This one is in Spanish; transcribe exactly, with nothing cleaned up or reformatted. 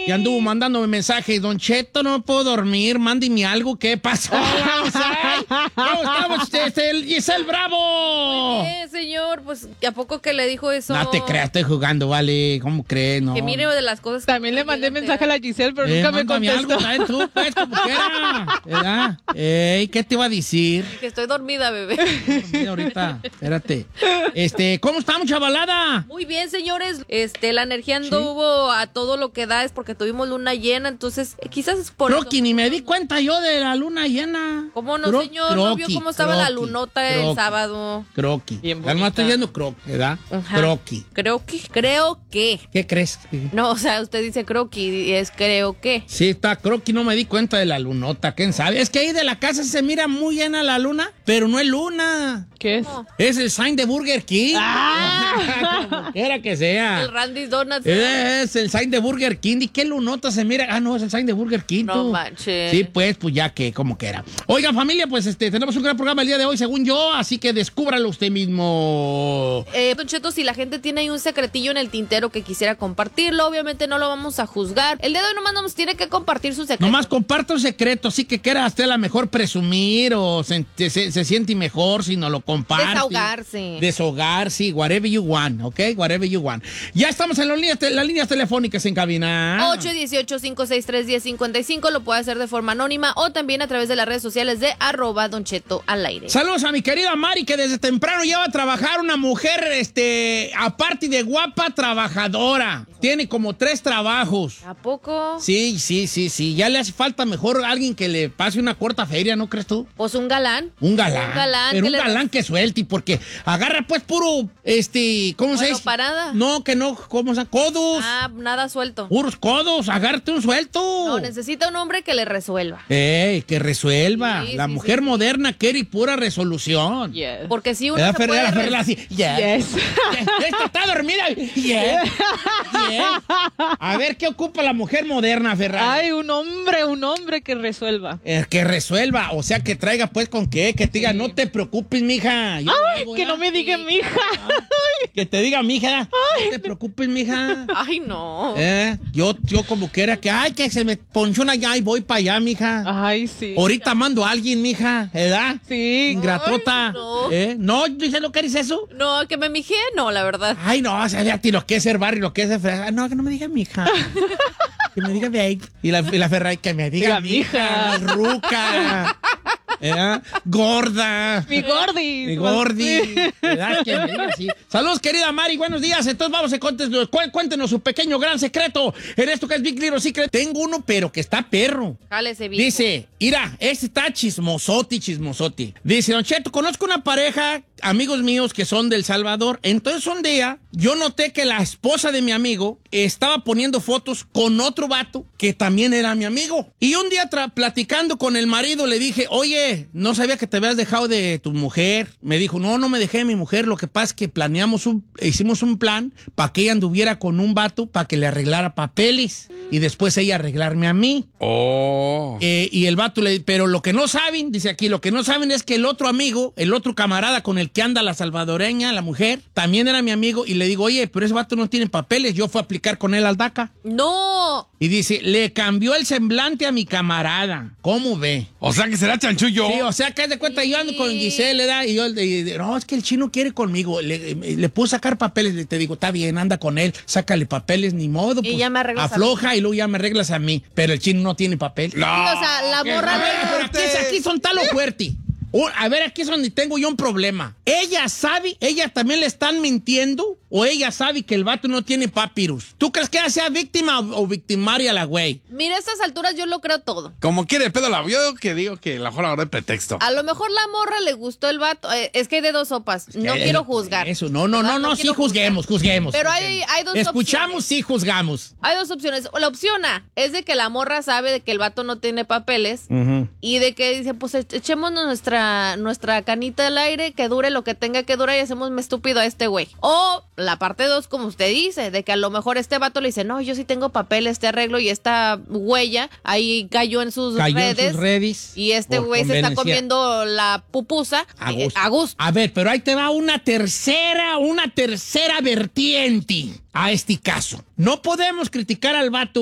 Y anduvo mandándome mensajes, Don Cheto, no puedo dormir, mándeme algo, ¿qué pasó? ¿Cómo estamos, este, Giselle Bravo? Muy bien, señor, pues, ¿a poco que le dijo eso? No te creas, estoy jugando, vale, ¿cómo crees? No. Que mire de las cosas. También le mandé mensaje a la Giselle, pero Eh, nunca me mándame contestó. algo, también tú, pues, como quiera, ¿verdad? Ey, ¿qué te iba a decir? Que estoy dormida, bebé. Mira, ahorita, espérate. Este, ¿cómo estamos, chavalada? Muy bien, señores. Este, la energía anduvo a todo lo que da, es porque tuvimos luna llena, entonces eh, quizás es por Croqui, eso. ni me di cuenta yo de la luna llena. ¿Cómo no, Cro- señor? ¿No vio croqui, cómo estaba la croqui, lunota el croqui, sábado? Croqui. Bien Además bonita. estoy diciendo croqui, ¿verdad? Ajá. Croqui. Creo que, creo que. ¿Qué crees? No, o sea, usted dice croqui y es creo que. Sí, está croqui, no me di cuenta de la lunota, ¿quién sabe? Es que ahí de la casa se mira muy llena la luna, pero no es luna. ¿Qué es? Es el sign de Burger King. Ah. Como quiera que sea. El Randy's Donuts. Es el sign de Burger King. ¿Y qué lunota se mira? Ah, no, es el sign de Burger King. No tú. manches. Sí, pues, pues ya que, como que era. Oiga, familia, pues este, tenemos un gran programa el día de hoy, según yo, así que descúbralo usted mismo. Eh, Don Cheto, si la gente tiene ahí un secretillo en el tintero que quisiera compartirlo, obviamente no lo vamos a juzgar. El día de hoy nomás nos tiene que compartir su secreto. Nomás comparta un secreto, así que quiera usted a la mejor presumir o se, se, se siente mejor si no lo comparte. Desahogarse. Desahogarse, whatever you want, ¿ok? Whatever you want. Ya estamos en las líneas, te- las líneas telefónicas en cabina. ocho uno ocho, cinco seis tres, uno cero cinco cinco, lo puede hacer de forma anónima o también a través de las redes sociales de arroba Don Cheto al aire. Saludos a mi querida Mari, que desde temprano ya va a trabajar, una mujer, este, aparte de guapa, trabajadora. Tiene como tres trabajos. ¿A poco? Sí, sí, sí, sí. Ya le hace falta mejor alguien que le pase una corta feria, ¿no crees tú? Pues un galán. Un galán. Un galán Pero que un le- galán que suelte, porque agarra pues puro, este, ¿cómo se Bueno, dice? parada. No, que no, ¿cómo se llama? Codos. Ah, nada suelto. Puros codos, agárrate un suelto. No, necesita un hombre que le resuelva. Ey, que resuelva. Sí, la sí, mujer sí. moderna quiere pura resolución. Yes. Porque si uno La se Ferrera, puede la re- Ferrera así. Yeah. Yes. Esta está dormida. Yeah. Yeah. A ver, ¿qué ocupa la mujer moderna, Ferrari? Ay, un hombre, un hombre que resuelva. Eh, que resuelva, o sea, que traiga pues con qué, que te diga, no te preocupes, mija. Yo lo Ay, hago, que ¿ya? no me diga mi hija. Que te diga, mija, no te preocupes, mija. Ay, no. Eh, yo, yo como quiera que, ay, que se me ponchó una ya y voy para allá, mija. Ay, sí. Ahorita mando a alguien, mija, ¿verdad? Sí. Ingratota. Ay, no. ¿Eh? No, dice lo que eres eso. No, que me mijé, no, la verdad. Ay, no, o sea, a ti lo que es ser barrio, lo que es ser Ferrari. No, que no me diga mija. Que me diga babe. Y la, y la Ferrari, que me diga Diga, mija. Ruca. ¿Eh? Gorda. Mi gordi. Mi gordi. ¿Verdad? Que me diga así. Saludos, querida Mari, buenos días. Entonces vamos a cuéntenos, cuéntenos su pequeño gran secreto en esto que es Big Little Secret. Tengo uno, pero que está perro. Jálese bien. Dice, mira, este está chismosoti, chismosoti. Dice, Don Cheto, conozco una pareja, amigos míos que son del Salvador. Entonces un día yo noté que la esposa de mi amigo estaba poniendo fotos con otro vato que también era mi amigo. Y un día tra- platicando con el marido le dije, oye, no sabía que te habías dejado de tu mujer. Me dijo, no, no me dejé de mi mujer. Lo que pasa es que planeamos un, hicimos un plan para que ella anduviera con un vato para que le arreglara papeles y después ella arreglarme a mí. Oh. Eh, y el vato le pero lo que no saben, dice aquí, lo que no saben es que el otro amigo, el otro camarada con el que anda la salvadoreña, la mujer, también era mi amigo y le digo, oye, pero ese vato no tiene papeles, yo fui a aplicar con él al DACA. No. Y dice, le cambió el semblante a mi camarada. ¿Cómo ve? O sea que será chanchullo. Sí, o sea, que haz de cuenta, yo ando con Giselle, ¿verdad? Y yo, y- y- no, es que el chino quiere conmigo. Le, le puedo sacar papeles. Le- Te digo, está bien, anda con él, sácale papeles, ni modo. Y pues, ya me arreglas a afloja y luego ya me arreglas a mí. Pero el chino no tiene papel. No. Sí, o sea, la morra A ver, le- pero aquí, es- aquí son talo fuerte. Uh, a ver, aquí es donde tengo yo un problema. ¿Ella sabe, ella también le están mintiendo? ¿O ella sabe que el vato no tiene papyrus? ¿Tú crees que ella sea víctima o, o victimaria la güey? Mira, a estas alturas yo lo creo todo. Como quiere el pedo la yo que digo que la mejor agarré pretexto. A lo mejor la morra le gustó el vato. Eh, es que hay de dos sopas. No Eh, quiero juzgar. Eso, no, no, no, ¿Verdad? no, sí quiero juzguemos, juzguemos. Pero hay, juzguemos. hay dos Escuchamos, opciones. sí juzgamos. Hay dos opciones. La opción A es de que la morra sabe de que el vato no tiene papeles y de que dice, pues e- echémonos nuestra, nuestra canita al aire, que dure lo que tenga que durar y hacemos me estúpido a este güey. O la parte dos, como usted dice, de que a lo mejor este vato le dice, no, yo sí tengo papeles, este arreglo y esta huella ahí cayó en sus Cayó en redes. sus redes Y este por güey se está conveniencia. comiendo la pupusa A eh, gusto. a gusto. A ver, pero ahí te va una tercera, una tercera vertiente a este caso. No podemos criticar al vato